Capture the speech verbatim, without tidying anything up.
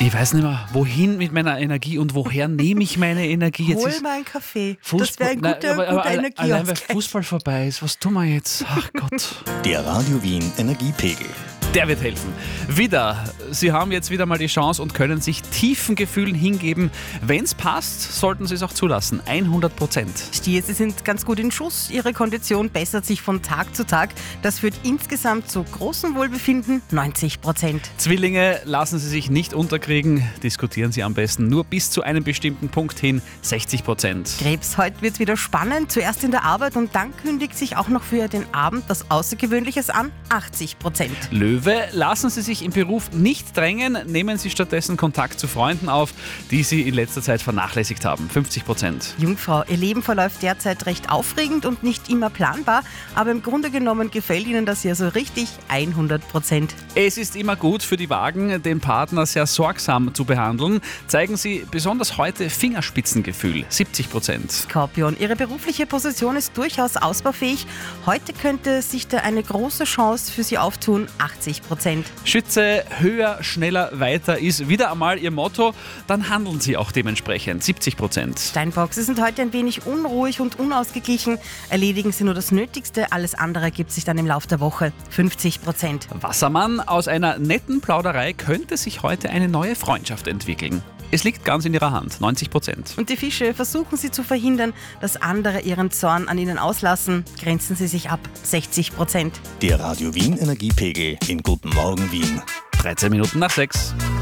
Ich weiß nicht mehr, wohin mit meiner Energie und woher nehme ich meine Energie jetzt? Hol mal einen Kaffee. Fußball, das wäre ein nein, guter, aber, aber guter alle- Allein weil Energieausgleich. Fußball vorbei ist, was tun wir jetzt? Ach Gott. Der Radio Wien Energiepegel. Der wird helfen. Wieder. Sie haben jetzt wieder mal die Chance und können sich tiefen Gefühlen hingeben. Wenn es passt, sollten Sie es auch zulassen. hundert Prozent. Stier, Sie sind ganz gut in Schuss. Ihre Kondition bessert sich von Tag zu Tag. Das führt insgesamt zu großem Wohlbefinden, neunzig Prozent. Zwillinge, lassen Sie sich nicht unterkriegen. Diskutieren Sie am besten nur bis zu einem bestimmten Punkt hin, sechzig Prozent. Krebs, heute wird es wieder spannend. Zuerst in der Arbeit und dann kündigt sich auch noch für den Abend was Außergewöhnliches an, achtzig Prozent. Löwe, lassen Sie sich im Beruf nicht drängen, nehmen Sie stattdessen Kontakt zu Freunden auf, die Sie in letzter Zeit vernachlässigt haben, fünfzig Prozent. Jungfrau, Ihr Leben verläuft derzeit recht aufregend und nicht immer planbar, aber im Grunde genommen gefällt Ihnen das ja so richtig, hundert Prozent. Es ist immer gut für die Wagen, den Partner sehr sorgsam zu behandeln. Zeigen Sie besonders heute Fingerspitzengefühl, siebzig Prozent. Skorpion, Ihre berufliche Position ist durchaus ausbaufähig. Heute könnte sich da eine große Chance für Sie auftun, achtzig Prozent. Schütze, höher, schneller, weiter ist wieder einmal Ihr Motto, dann handeln Sie auch dementsprechend, siebzig Prozent. Steinbock, Sie sind heute ein wenig unruhig und unausgeglichen. Erledigen Sie nur das Nötigste, alles andere gibt sich dann im Laufe der Woche, fünfzig Prozent. Wassermann, aus einer netten Plauderei könnte sich heute eine neue Freundschaft entwickeln. Es liegt ganz in Ihrer Hand, neunzig Prozent. Und die Fische, versuchen Sie zu verhindern, dass andere ihren Zorn an Ihnen auslassen. Grenzen Sie sich ab, sechzig Prozent. Der Radio Wien Energiepegel in Guten Morgen Wien. dreizehn Minuten nach sechs.